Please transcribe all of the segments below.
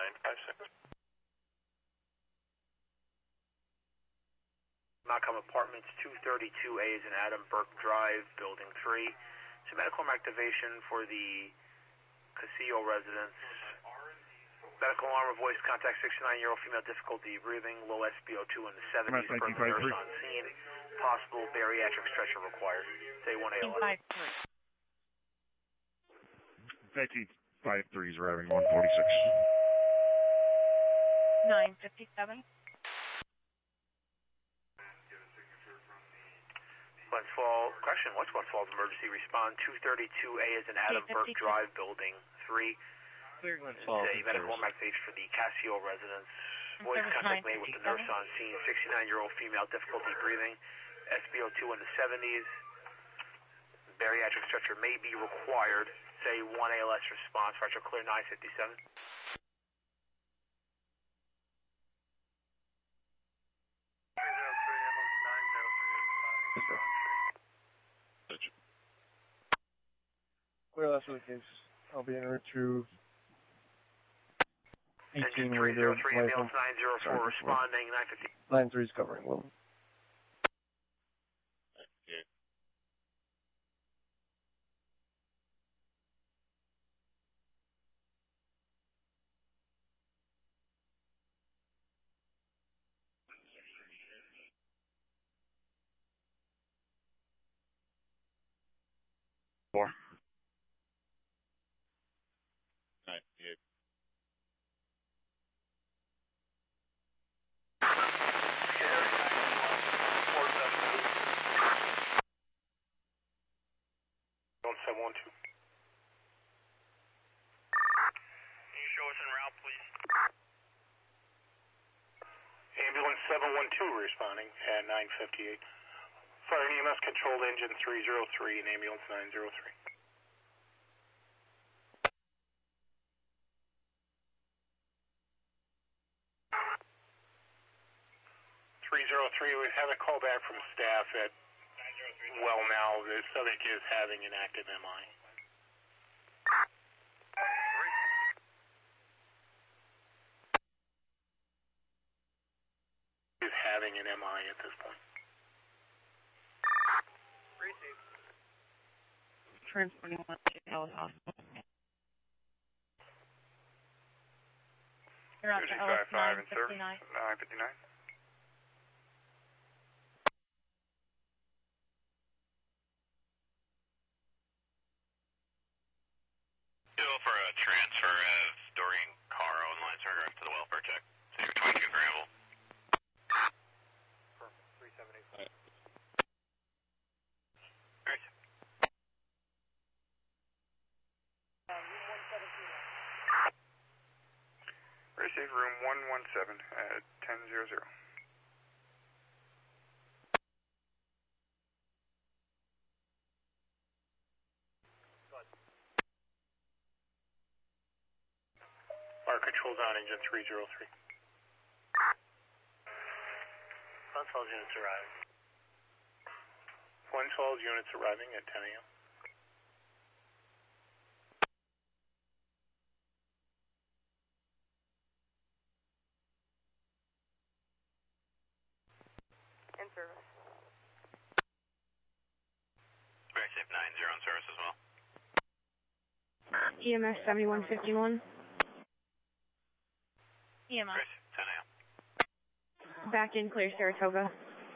956. Malcolm Apartments, 232A is in Adam Burke Drive, Building 3. So medical activation for the Casillo residence. Medical alarm of voice contact 69-year-old female, difficulty breathing, low SpO2 in the 70s, per the nurse on scene. Possible bariatric stretcher required. Say 1 ALS. 1953 is arriving 146. 957. West Falls, correction, West Falls emergency respond. 232A is in Adam Burke Drive, Building 3. Say medical alarm activation for the Casillo residence. Voice contact made with the nurse on scene. 69-year-old female, difficulty breathing, SpO2 in the 70s. Bariatric stretcher may be required. Say 1 ALS response. Fracture clear 957. Clear last of the case. I'll be en route to 18 303, ambulance 904 responding, 950. 93 is covering. Well. Four. 98. Can you show us en route, please? Ambulance 712 responding at 958. Fire and EMS controlled engine 303 and ambulance 903. 303, we have a call back from staff at well now. The subject is having an active MI. Is having an MI at this point. Transporting one to Ellis Hospital. You're out to Ellis 959. 959. For a transfer of Dorian Caro and line surrender to the welfare check. So you're 22 for Amble. Perfect. 378. Alright. Receive room 117 at 10:00. Fire controls on engine 303. Funchals units arriving. Funchals units arriving at 10 a.m. In service. Very safe 90 in service as well. EMS 7151. EMS. Very safe 10 a.m. Back in clear Saratoga.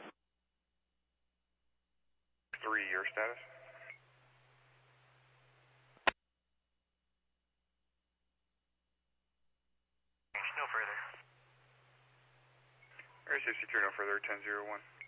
3, your status? No further. Very safe secure, no further, 10:01.